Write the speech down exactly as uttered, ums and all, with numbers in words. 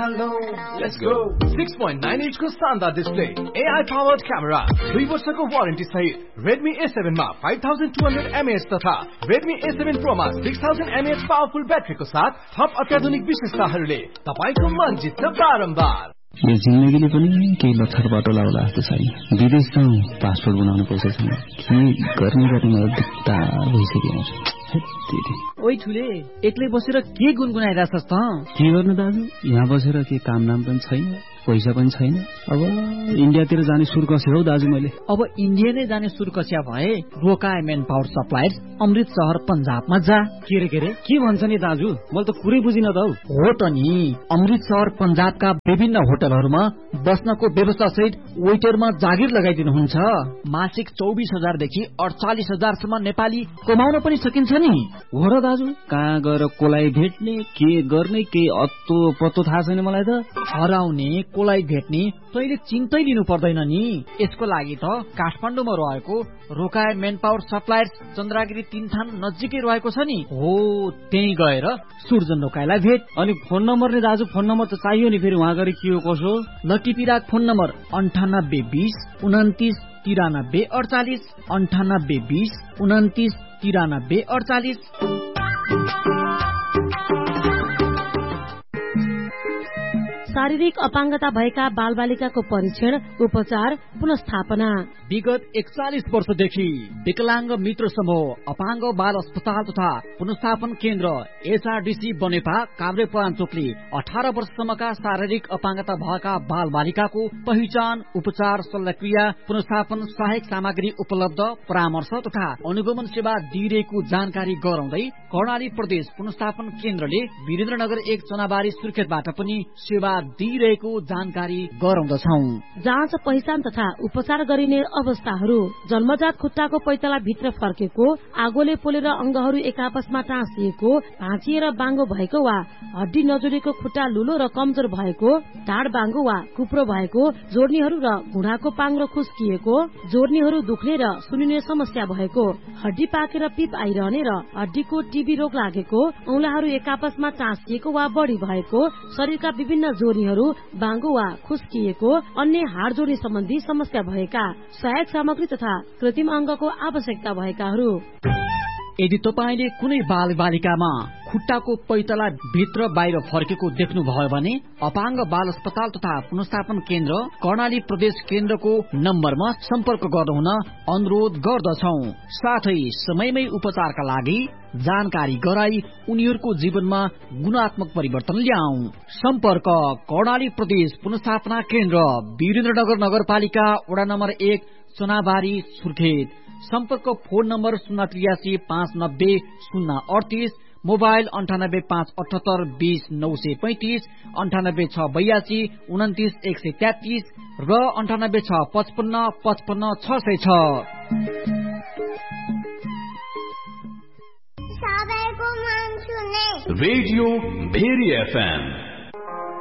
hello, let's go. six point nine inch को शानदार display, A I powered camera, दुई वर्षको वारेन्टी सहित Redmi A seven मा five thousand two hundred milliamp hour तथा Redmi A seven Pro मा six thousand milliamp hour powerful ब्याट्रीको साथ थप अत्याधुनिक विशेषताहरूले तपाईको मन जित्छ बारम्बार। यो जिन्दगीले पनि केही लक्षर बाटो लाउला जस्तो छैन। विदेश जाउँ पासपोर्ट बनाउनु पैसा छैन। के गर्ने गर्ने मलाई दिक्ता भइसक्यो। ओइ ठुले एक्लै बसेर के गुनगुनाइराछस् त? के गर्नु दाजु, यहाँ बसेर के काम नाम पनि छैन, पैसा पनि छैन। अब इन्डियातिर जाने सुर कस्यो हौ दाजु मैले। अब इन्डिया नै जाने सुर कस्या भए रोका मेन पावर सप्लायर्स अमृत शहर पंजाबमा जा। के रे के रे के भन्छ नि दाजु, मैले त कुरै बुझिन त हौ। हो त नि, अमृत शहर पंजाबका विभिन्न होटलहरूमा बस्नको व्यवस्था सहित वेटरमा जागिर लगाइदिनुहुन्छ। मासिक चौबिस हजार देखि अडचालिस हजार सम्म नेपाली कमाउन पनि सकिन्छ नि। हो र दाजु, कहाँ गएर कोलाई भेट्ने, के गर्ने, के अत्तो पत्तो थाहा छैन मलाई त। हराउने कोलाई भेट्ने तैले चिन्तै लिनु पर्दैन नि। यसको लागि त काठमाडौँमा रहेको रोकाय मेन पावर सप्लायर्स चन्द्रगिरी तीन थान नजिकै रहेको छ नि। हो त्यही गएर सुर्जन रोकायलाई भेट। अनि फोन नम्बर नि दाजु, फोन नम्बर त चाहियो नि, फेरि वहाँ गएर के हो कसो। लटिपिराक फोन नम्बर अन्ठानब्बे बीस उन्तिस तिरानब्बे अडचालिस अन्ठानब्बे बीस उन्तिस तिरानब्बे अडचालिस। शारीरिक अपाङ्गता भएका बालबालिकाको परीक्षण, उपचार, पुनस्थापना। विगत एकचालिस वर्षदेखि विकलाङ्ग मित्र समूह अपाङ्ग बाल अस्पताल तथा पुनस्थापन केन्द्र एसआरडीसी बनेपा काभ्रेपलाञ्चोकले अठार वर्षसम्मका शारीरिक अपाङ्गता भएका बाल बालिकाको पहिचान, उपचार, शल्यक्रिया, पुनस्थापन सहायक सामग्री उपलब्ध, परामर्श तथा अनुगमन सेवा दिइरहेको जानकारी गराउँदै कर्णाली प्रदेश पुनस्थापन केन्द्रले वीरेन्द्रनगर एक चनाबारी सुर्खेतबाट पनि सेवा दिइरहेको जानकारी गराउँदछौं। जाँच, पहिचान तथा उपचार गरिने अवस्थाहरू: जन्मजात खुट्टाको पैताला भित्र फर्केको, आगोले पोलेर अंगहरू एकापसमा टाँसिएको, भाँचिएर बाङ्गो भएको वा हड्डी नजोडेको खुट्टा लुलो र कमजोर भएको, ढाड बाङ्गो वा कुप्रो भएको, जोर्नीहरू र घुँडाको पाङ्रो खुस्किएको, जोर्नीहरू दुख्ने र सुनिने समस्या भएको, हड्डी पाकेर पिप आइरहने र हड्डीको टिबी रोग लागेको, औंलाहरू एकापसमा टाँसिएको वा बढी भएको, शरीरका विभिन्न जोर्नीहरू बाङ्गो वा खुस्किएको, अन्य हाड जोड्ने सम्बन्धी समस्या भएका, सहायक सामग्री तथा कृत्रिम अंगको आवश्यकता भएकाहरू। यदि तपाईले कुनै बाल बालिकामा खुट्टाको पैतला भित्र बाहिर फर्केको देख्नुभयो भने अपाङ्ग बाल अस्पताल तथा पुनस्थापन केन्द्र कर्णाली प्रदेश केन्द्रको नम्बरमा सम्पर्क गर्नुहुन अनुरोध गर्दछौ। साथै समयमै उपचारका लागि जानकारी गराई उनीहरूको जीवनमा गुणात्मक परिवर्तन ल्याऊ। सम्पर्क कर्णाली प्रदेश पुनस्थापना केन्द्र, वीरेन्द्रनगर नगरपालिका, वडा नम्बर एक, चनाबारी, सुर्खेत। सम्पर्क फोन नम्बर शून्य त्रियासी पाँच नब्बे शून्य अडतिस, मोबाइल अन्ठानब्बे पाँच अठहत्तर बीस नौ सय पैंतिस, अन्ठानब्बे छ बयासी उन्तिस एक सय तेत्तिस र अन्ठानब्बे छ पचपन्न पचपन्न छ सय छ। Radio very FM